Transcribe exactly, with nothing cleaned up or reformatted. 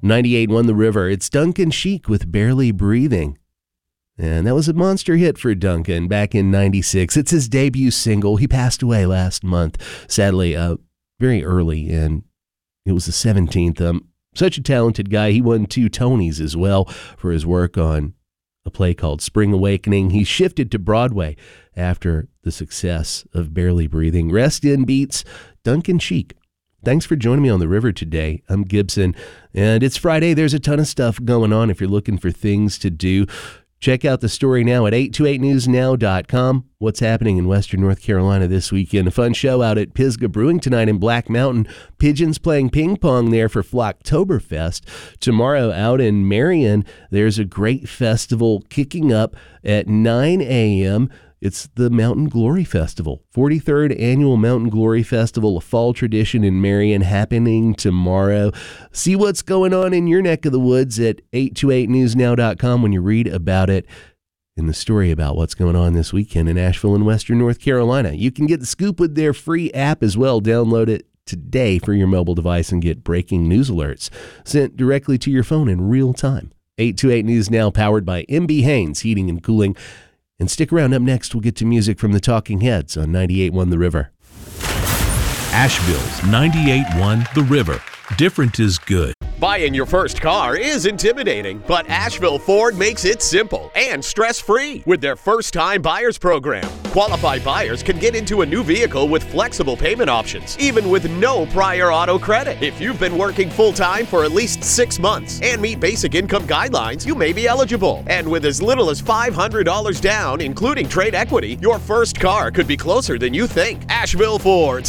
ninety-eight point one The River. It's Duncan Sheik with Barely Breathing. And that was a monster hit for Duncan back in ninety-six. It's his debut single. He passed away last month, sadly, uh, very early, and it was the seventeenth. Um, such a talented guy. He won two Tonys as well for his work on a play called Spring Awakening. He shifted to Broadway after the success of Barely Breathing. Rest in Beats, Duncan Sheik. Thanks for joining me on The River today. I'm Gibson, and it's Friday. There's a ton of stuff going on if you're looking for things to do. Check out the story now at eight two eight news now dot com. What's happening in Western North Carolina this weekend? A fun show out at Pisgah Brewing tonight in Black Mountain. Pigeons playing ping pong there for Flocktoberfest. Tomorrow out in Marion, there's a great festival kicking up at nine a.m. It's the Mountain Glory Festival, forty-third Annual Mountain Glory Festival, a fall tradition in Marion happening tomorrow. See what's going on in your neck of the woods at eight two eight news now dot com when you read about it in the story about what's going on this weekend in Asheville and Western North Carolina. You can get the scoop with their free app as well. Download it today for your mobile device and get breaking news alerts sent directly to your phone in real time. eight two eight News Now, powered by M B Haynes Heating and Cooling. And stick around. Up next, we'll get to music from the Talking Heads on ninety-eight point one The River. Asheville's ninety-eight point one The River. Different is good. Buying your first car is intimidating, but Asheville Ford makes it simple and stress-free with their first-time buyers program. Qualified buyers can get into a new vehicle with flexible payment options, even with no prior auto credit. If you've been working full-time for at least six months and meet basic income guidelines, you may be eligible. And with as little as five hundred dollars down, including trade equity, your first car could be closer than you think. Asheville Ford.